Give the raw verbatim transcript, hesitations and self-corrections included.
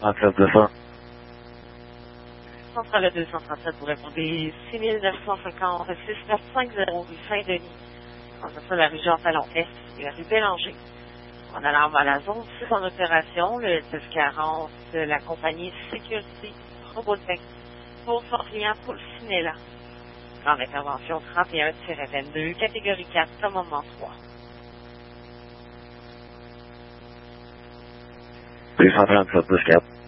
trente-sept deux cents. Centrale deux cent trente-sept, vous répondez six mille neuf cent cinquante, six neuf cinq zéro rue Saint-Denis. C'est ça, la rue Jean-Talon-Est et la rue Bélanger. En allant vers la zone six en opération, le dix quarante de la compagnie Sécurité Robotech pour son client pour le Cinella. En intervention trente et un vingt-deux, catégorie quatre, commandement trois. deux cent trente-sept plus quatre.